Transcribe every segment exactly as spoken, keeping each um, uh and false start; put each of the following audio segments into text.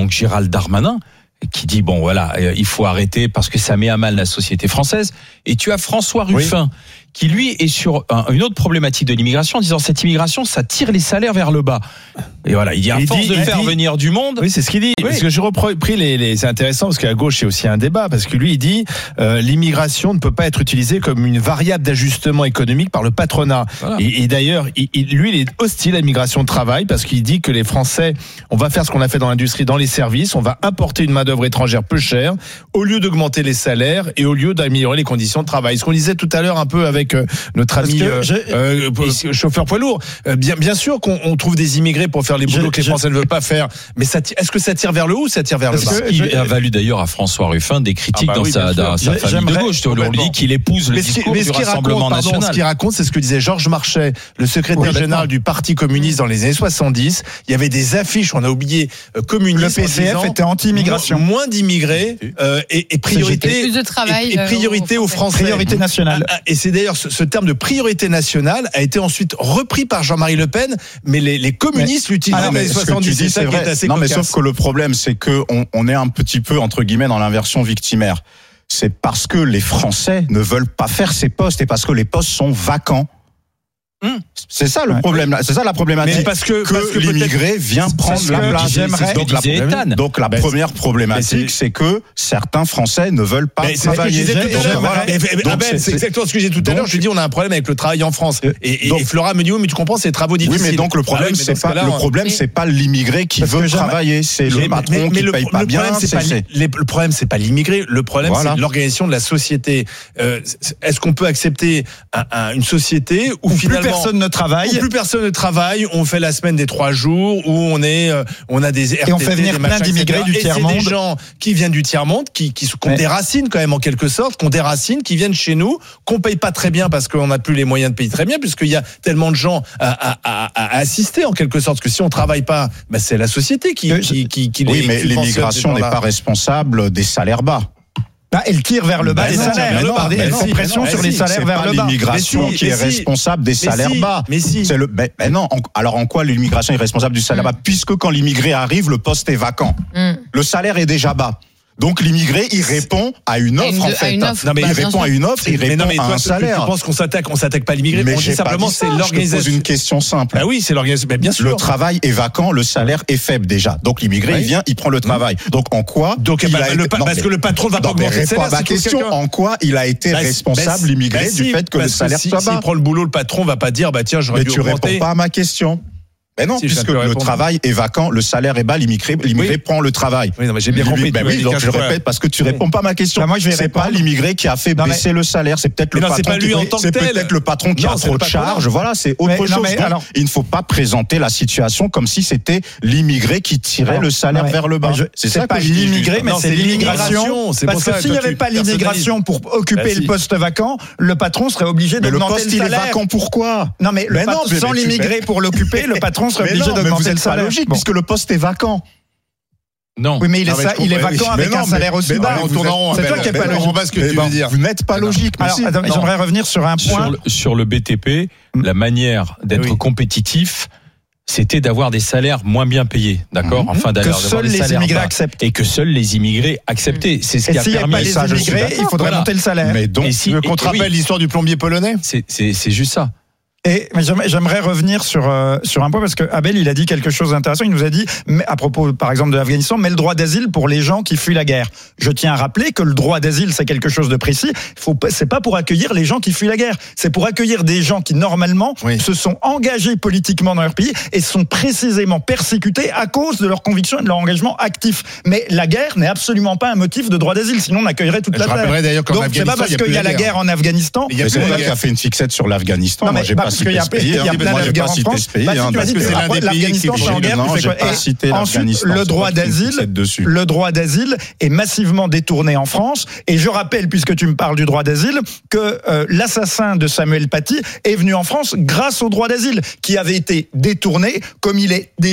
donc Gérald Darmanin, qui dit bon voilà, il faut arrêter parce que ça met à mal la société française. Et tu as François Ruffin, oui. qui lui est sur un, une autre problématique de l'immigration, en disant cette immigration, ça tire les salaires vers le bas. Et voilà, il dit à force dit, de faire dit, venir du monde. Oui, c'est ce qu'il dit. Oui. Parce que je repris les, les, c'est intéressant parce qu'à gauche, il y a aussi un débat parce que lui, il dit euh, l'immigration ne peut pas être utilisée comme une variable d'ajustement économique par le patronat. Voilà. Et, et d'ailleurs, il, il, lui, il est hostile à l'immigration de travail parce qu'il dit que les Français, on va faire ce qu'on a fait dans l'industrie, dans les services, on va importer une main-d'œuvre étrangère peu chère au lieu d'augmenter les salaires et au lieu d'améliorer les conditions de travail. Ce qu'on disait tout à l'heure un peu avec euh, notre ami euh, euh, chauffeur poids lourd. Euh, bien, bien sûr qu'on on trouve des immigrés pour faire les boulots je, que les Français je... ne veulent pas faire, mais ça, est-ce que ça tire vers le haut ou ça tire vers le bas? Il a valu d'ailleurs à François Ruffin des critiques ah bah dans oui, sa, dans sa famille de gauche. On dit qu'il épouse le discours du Rassemblement raconte, national. Pardon, ce qu'il raconte, c'est ce que disait Georges Marchais, le secrétaire oui, général du Parti communiste dans les années soixante-dix. Il y avait des affiches, on a oublié, euh, communistes. Le P C F était anti-immigration. Moins, moins d'immigrés euh, et, et priorité, plus de travail, et, et priorité aux, aux Français. Priorité nationale. Et c'est d'ailleurs ce, ce terme de priorité nationale a été ensuite repris par Jean-Marie Le Pen, mais les, les communistes l'utilisent dans les années soixante-dix. C'est ça qui est assez cocasse. Non, mais sauf que le problème, c'est que on, on est un petit peu entre guillemets dans l'inversion victimaire. C'est parce que les Français ne veulent pas faire ces postes et parce que les postes sont vacants. Hum. C'est ça le ouais. problème, c'est ça la problématique. Mais parce que, que, parce que l'immigré vient prendre la place. Donc la, donc la première problématique, c'est que certains Français ne veulent pas mais travailler. C'est, voilà. c'est, c'est exactement ce que j'ai dit tout à l'heure. Je dis on a un problème avec le travail en France. Et, donc, et Flora me dit oui, mais tu comprends, c'est des travaux difficiles. Oui, mais donc le problème, ah, c'est pas le problème, c'est pas l'immigré qui veut travailler, c'est le patron qui paye pas bien. Le problème, c'est pas l'immigré. Le problème, c'est l'organisation de la société. Est-ce qu'on peut accepter une société où finalement personne ne travaille. Où plus personne ne travaille. On fait la semaine des trois jours où on est, euh, on a des R T T, et on fait venir plein d'immigrés du tiers-monde. Et c'est des gens qui viennent du tiers-monde, qui, qui, qui ont ouais. des racines quand même en quelque sorte, qui ont des racines, qui viennent chez nous, qu'on paye pas très bien parce qu'on n'a plus les moyens de payer très bien, puisqu'il y a tellement de gens à, à, à, à assister en quelque sorte que si on travaille pas, bah c'est la société qui, euh, qui, qui, qui oui, les. Oui, mais l'immigration n'est pas responsable des salaires bas. Bah, elle tire vers le bas ben les non, salaires. Non, par des, elle fait pression sur les salaires vers le bas. C'est pas l'immigration qui est responsable des salaires bas. Mais si. C'est le, mais, mais non. Alors en quoi l'immigration est responsable du salaire bas? Puisque quand l'immigré arrive, le poste est vacant. Mm. Le salaire est déjà bas. Donc l'immigré, il répond à une offre une, en fait. Offre, non mais bah, il répond à une offre, il répond non, mais toi, à un salaire. Tu penses qu'on s'attaque, on s'attaque pas à l'immigré, mais on dit simplement c'est l'organisation. Je te pose une question simple. Bah oui, c'est l'organisation. Bah bien sûr. Le travail est vacant, le salaire est faible déjà. Donc l'immigré, oui. il vient, il prend le travail. Donc en quoi Donc il bah, a le été... pa- non, parce mais... que le patron va pas augmenter le salaire. Ma question, en quoi il a été bah, responsable bah, l'immigré bah, du si, fait que le salaire soit bas? S'il prend le boulot, le patron va pas dire bah tiens, j'aurais dû augmenter. Mais tu réponds pas à ma question. Mais non, si, puisque le travail est vacant, le salaire est bas, l'immigré, l'immigré oui. prend le travail. Oui, non, mais j'ai bien compris. Ben oui, donc je répète parce que tu réponds pas à ma question. Bah moi, je vais c'est répondre. Pas l'immigré qui a fait non, baisser mais... le salaire, c'est peut-être le non, patron. C'est pas lui qui... en tant que c'est tel. peut-être le patron qui non, a trop de charges. Voilà, c'est autre mais, chose. Non, mais, alors... Il ne faut pas présenter la situation comme si c'était l'immigré qui tirait alors, le salaire ouais. vers le bas. C'est ça pas l'immigré, mais c'est l'immigration. Parce que s'il n'y avait pas l'immigration pour occuper le poste vacant, le patron serait obligé d'augmenter le salaire. Le poste il est vacant pourquoi? Non mais sans l'immigré pour l'occuper, le patron serait obligé d'augmenter. C'est pas logique puisque le poste est vacant. Non. Oui, mais il est, ça, il est vacant avec un salaire aussi bas. C'est toi qui n'es pas logique. Vous n'êtes pas logique. Alors, j'aimerais revenir sur un point. Sur le, sur le B T P, mmh. la manière d'être oui. compétitif, c'était d'avoir des salaires moins bien payés, d'accord? Mmh. Enfin, que seuls les immigrés acceptent. Et que seuls les immigrés acceptaient. C'est ce et qui a s'il permis. S'il n'y a pas les immigrés, il faudrait voilà. monter le salaire. Mais donc, si, qu'on te rappelle oui. l'histoire du plombier polonais? C'est, c'est, c'est juste ça. Et j'aimerais revenir sur euh, sur un point parce que Abel il a dit quelque chose d'intéressant. Il nous a dit mais, à propos par exemple de l'Afghanistan, mais le droit d'asile pour les gens qui fuient la guerre. Je tiens à rappeler que le droit d'asile c'est quelque chose de précis. Faut c'est pas pour accueillir les gens qui fuient la guerre. C'est pour accueillir des gens qui normalement oui. se sont engagés politiquement dans leur pays et sont précisément persécutés à cause de leurs convictions et de leur engagement actif. Mais la guerre n'est absolument pas un motif de droit d'asile. Sinon on accueillerait toute je la terre. Je rappellerai d'ailleurs qu'en Donc Afghanistan, c'est pas parce qu'il y a la guerre en Afghanistan. C'est toi qui a fait une fixette sur l'Afghanistan. Moi j'ai pas parce qu'il y a, il y a plein d'Afghans en France. Bah, si tu as dit que c'est l'un des pays qui est en guerre, tu fais quoi? Et ensuite, le droit d'asile, le droit d'asile est massivement détourné en France. Et je rappelle, puisque tu me parles du droit d'asile, que euh, l'assassin de Samuel Paty est venu en France grâce au droit d'asile, qui avait été détourné, comme il est déjà très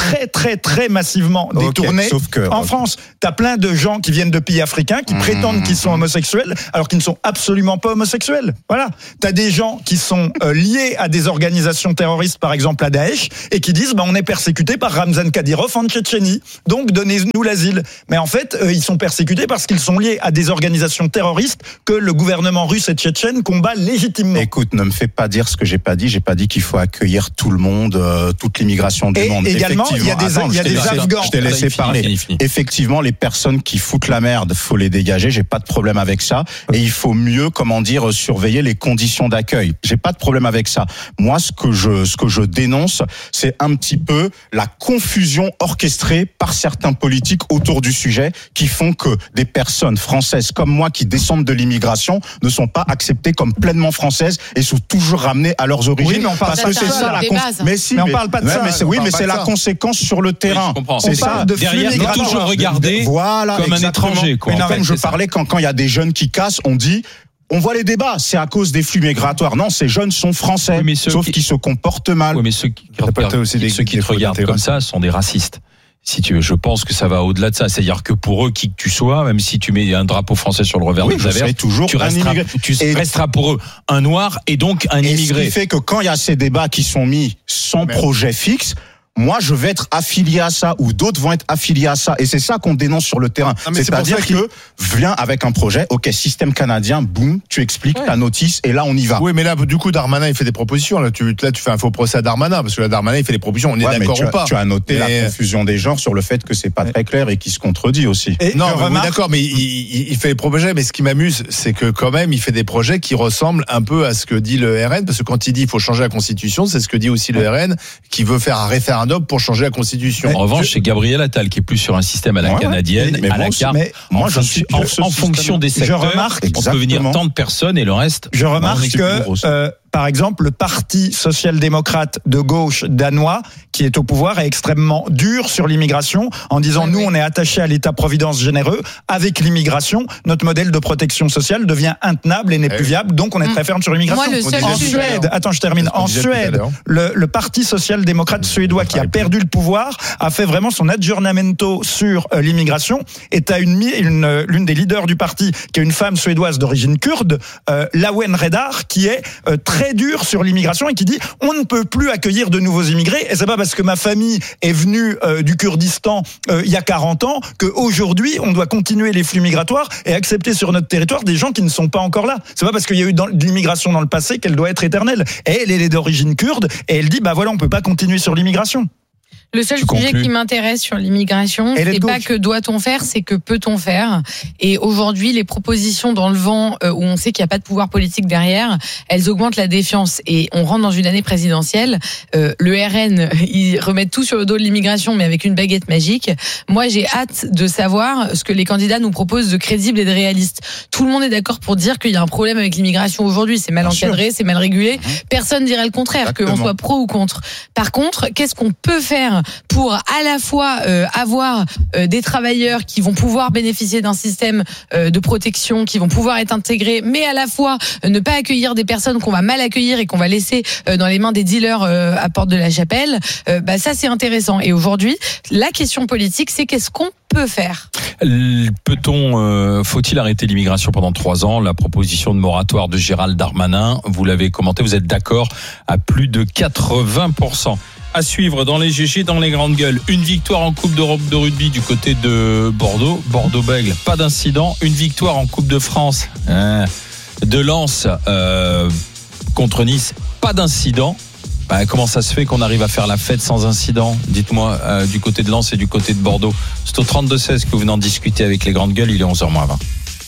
très, très, très massivement Okay, détournés. sauf que, en France, t'as plein de gens qui viennent de pays africains qui mmh, prétendent qu'ils sont homosexuels alors qu'ils ne sont absolument pas homosexuels. Voilà. T'as des gens qui sont euh, liés à des organisations terroristes, par exemple à Daesh, et qui disent bah, on est persécuté par Ramzan Kadyrov en Tchétchénie, donc donnez-nous l'asile. Mais en fait, euh, ils sont persécutés parce qu'ils sont liés à des organisations terroristes que le gouvernement russe et tchétchène combat légitimement. Écoute, ne me fais pas dire ce que j'ai pas dit. J'ai pas dit qu'il faut accueillir tout le monde, euh, toute l'immigration du et monde. Également, il y a des, Attends, il y a des Afghans. Je t'ai laissé fini, parler. Fini, fini. Effectivement, les personnes qui foutent la merde, faut les dégager. J'ai pas de problème avec ça. Et il faut mieux, comment dire, surveiller les conditions d'accueil. J'ai pas de problème avec ça. Moi, ce que je, ce que je dénonce, c'est un petit peu la confusion orchestrée par certains politiques autour du sujet qui font que des personnes françaises comme moi qui descendent de l'immigration ne sont pas acceptées comme pleinement françaises et sont toujours ramenées à leurs origines. Oui, mais on parle parce pas que de c'est ça, ça la des cons- bases. Mais si, Mais on mais- parle pas de ouais, ça. mais c'est, On oui, parle mais pas c'est de la ça. conséquence sur le terrain. Oui, je comprends. c'est On ça. parle de Derrière, flux il est migratoires. toujours regardé Voilà, comme un exactement. étranger, quoi. Mais non, En fait, Comme je c'est ça. parlais quand quand il y a des jeunes qui cassent, on dit. On voit les débats, c'est à cause des flux migratoires. Non, ces jeunes sont français, Oui, mais ceux sauf qui- qu'ils se comportent mal. Oui, mais ceux qui, Ça peut être aussi des- ceux qui des te fautes regardent comme d'intégration. ça sont des racistes. Si tu veux, je pense que ça va au-delà de ça. C'est-à-dire que pour eux, qui que tu sois, même si tu mets un drapeau français sur le revers Oui, de je ta serai veste, toujours tu un resteras, immigré. tu Et- resteras pour eux un noir et donc un Et ce immigré. qui fait que quand il y a ces débats qui sont mis sans Mais- projet fixe, moi je vais être affilié à ça ou d'autres vont être affiliés à ça et c'est ça qu'on dénonce sur le terrain. Non, mais c'est pour C'est-à-dire ça qu'il- que viens avec un projet, ok, système canadien, boum, tu expliques Ouais. ta notice et là on y va. Oui, mais là, du coup, Darmanin, il fait des propositions. Là, tu, là, tu fais un faux procès à Darmanin, parce que là, Darmanin, il fait des propositions. On est Ouais, mais d'accord tu, ou as, pas? tu as noté Mais- la confusion des genres sur le fait que c'est pas très clair et qui se contredit aussi. Et Non, je mais oui, remarque- d'accord, mais il, il, il fait des projets. Mais ce qui m'amuse, c'est que quand même, il fait des projets qui ressemblent un peu à ce que dit le R N, parce que quand il dit il faut changer la Constitution, c'est ce que dit aussi le R N, qui veut faire un référendum pour changer la Constitution. En revanche, c'est Gabriel Attal qui est plus sur un système à la Ouais, ouais. canadienne, Mais à moi la aussi, carte. mais moi, en, je suis fonction- pour ce en, en système. fonction des Je secteurs, remarque- on peut venir Exactement. tant de personnes et le reste. Je remarque c'est que, plus gros, ça. euh, par exemple, le parti social-démocrate de gauche danois, qui est au pouvoir, est extrêmement dur sur l'immigration, en disant Oui, nous, oui. on est attaché à l'État-providence généreux. Avec l'immigration, notre modèle de protection sociale devient intenable et n'est Eh plus oui. viable. Donc, on est Mm. très ferme sur l'immigration. Moi, le seul En sujet- Suède, attends, je termine. C'est ce qu'on En disait tout à Suède, l'heure. le, le parti social-démocrate suédois qui a perdu le pouvoir a fait vraiment son aggiornamento sur euh, l'immigration. Et t'as une, mi- une euh, l'une des leaders du parti qui est une femme suédoise d'origine kurde, euh, Lawen Redar, qui est euh, très dure sur l'immigration et qui dit on ne peut plus accueillir de nouveaux immigrés. Et c'est pas parce que ma famille est venue euh, du Kurdistan euh, il y a quarante ans qu'aujourd'hui on doit continuer les flux migratoires et accepter sur notre territoire des gens qui ne sont pas encore là. C'est pas parce qu'il y a eu dans- de l'immigration dans le passé qu'elle doit être éternelle. Et elle, elle est d'origine kurde et elle dit bah voilà on peut pas continuer sur l'immigration. Le seul Tu sujet conclus. qui m'intéresse sur l'immigration, Elle est c'est de pas gauche. que doit-on faire, c'est que peut-on faire. Et aujourd'hui, les propositions dans le vent, euh, où on sait qu'il n'y a pas de pouvoir politique derrière, elles augmentent la défiance. Et on rentre dans une année présidentielle. Euh, le R N, ils remettent tout sur le dos de l'immigration, mais avec une baguette magique. Moi, j'ai hâte de savoir ce que les candidats nous proposent de crédible et de réaliste. Tout le monde est d'accord pour dire qu'il y a un problème avec l'immigration aujourd'hui. C'est mal Bien sûr. encadré, c'est mal régulé. Personne dirait le contraire, qu'on Exactement. soit pro ou contre. Par contre, qu'est-ce qu'on peut faire pour à la fois euh, avoir euh, des travailleurs qui vont pouvoir bénéficier d'un système euh, de protection, qui vont pouvoir être intégrés, mais à la fois euh, ne pas accueillir des personnes qu'on va mal accueillir et qu'on va laisser euh, dans les mains des dealers euh, à Porte de la Chapelle. Euh, bah ça c'est intéressant. Et aujourd'hui, la question politique, c'est qu'est-ce qu'on peut faire? L- Peut-on, euh, faut-il arrêter l'immigration pendant trois ans? La proposition de moratoire de Gérald Darmanin, vous l'avez commenté, vous êtes d'accord à plus de quatre-vingts pour cent. À suivre dans les G G, dans les grandes gueules. Une victoire en Coupe d'Europe de rugby du côté de Bordeaux. Bordeaux-Bègles, pas d'incident. Une victoire en Coupe de France hein, de Lens euh, contre Nice, pas d'incident. Bah, comment ça se fait qu'on arrive à faire la fête sans incident? Dites-moi, euh, du côté de Lens et du côté de Bordeaux. C'est au trente-deux seize que vous venez en discuter avec les grandes gueules. Il est onze heures moins vingt.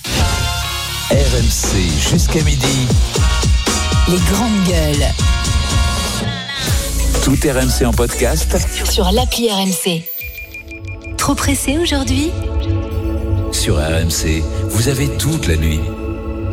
R M C jusqu'à midi. Les grandes gueules. Tout R M C en podcast Sur l'appli R M C. Trop pressé aujourd'hui? sur R M C. Vous avez toute la nuit